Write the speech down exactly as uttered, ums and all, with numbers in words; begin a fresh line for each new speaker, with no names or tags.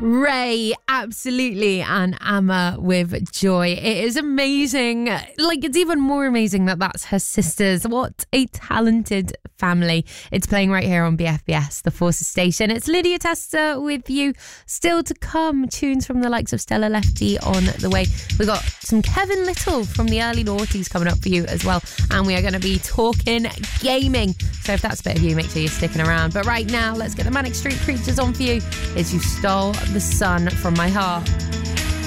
Ray, absolutely, and Amma with Joy. It is amazing. Like, it's even more amazing that that's her sisters. What a talented family. It's playing right here on B F B S, the Forces Station. It's Lydia Tester with you. Still to come, tunes from the likes of Stella Lefty on the way. We've got some Kevin Little from the early noughties coming up for you as well. And we are going to be talking gaming. So if that's a bit of you, make sure you're sticking around. But right now, let's get the Manic Street Preachers on for you as You Stole the Sun from My Heart.